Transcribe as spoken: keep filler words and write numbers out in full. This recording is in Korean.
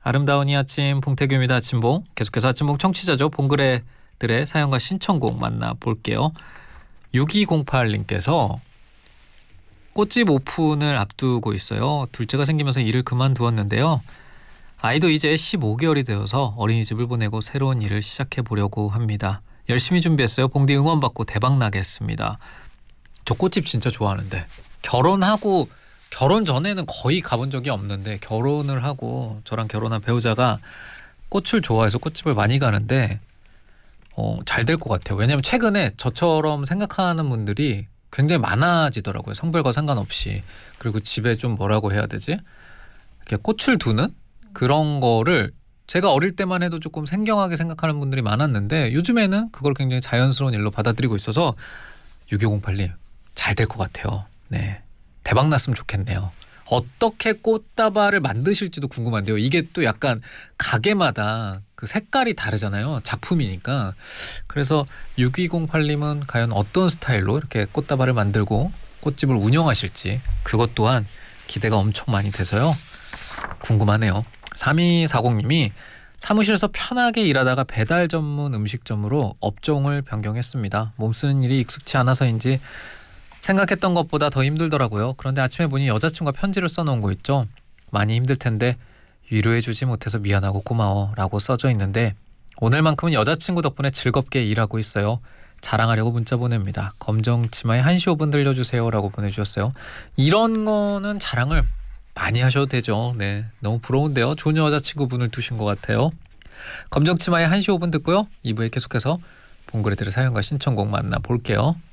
아름다운 이 아침 봉태규입니다. 아침봉. 계속해서 아침봉 청취자죠. 봉그레들의 사연과 신청곡 만나볼게요. 육이공팔님께서 꽃집 오픈을 앞두고 있어요. 둘째가 생기면서 일을 그만두었는데요. 아이도 이제 십오 개월이 되어서 어린이집을 보내고 새로운 일을 시작해보려고 합니다. 열심히 준비했어요. 봉디 응원받고 대박 나겠습니다. 저 꽃집 진짜 좋아하는데 결혼하고 결혼 전에는 거의 가본 적이 없는데 결혼을 하고 저랑 결혼한 배우자가 꽃을 좋아해서 꽃집을 많이 가는데 어, 잘 될 것 같아요. 왜냐하면 최근에 저처럼 생각하는 분들이 굉장히 많아지더라고요. 성별과 상관없이. 그리고 집에 좀 뭐라고 해야 되지? 이렇게 꽃을 두는 그런 거를 제가 어릴 때만 해도 조금 생경하게 생각하는 분들이 많았는데 요즘에는 그걸 굉장히 자연스러운 일로 받아들이고 있어서 육이공팔님 잘 될 것 같아요. 네, 대박 났으면 좋겠네요. 어떻게 꽃다발을 만드실지도 궁금한데요. 이게 또 약간 가게마다 그 색깔이 다르잖아요. 작품이니까. 그래서 육이공팔님은 과연 어떤 스타일로 이렇게 꽃다발을 만들고 꽃집을 운영하실지 그것 또한 기대가 엄청 많이 돼서요. 궁금하네요. 삼이사공님이 사무실에서 편하게 일하다가 배달 전문 음식점으로 업종을 변경했습니다. 몸 쓰는 일이 익숙치 않아서인지 생각했던 것보다 더 힘들더라고요. 그런데 아침에 보니 여자친구가 편지를 써놓은 거 있죠. 많이 힘들 텐데 위로해주지 못해서 미안하고 고마워 라고 써져 있는데 오늘만큼은 여자친구 덕분에 즐겁게 일하고 있어요. 자랑하려고 문자 보냅니다. 검정 치마에 한 시 오 분 들려주세요 라고 보내주셨어요. 이런 거는 자랑을 많이 하셔도 되죠. 네, 너무 부러운데요. 좋은 여자친구분을 두신 것 같아요. 검정 치마에 한 시 오 분 듣고요. 이 부에 계속해서 봉그레들의 사연과 신청곡 만나볼게요.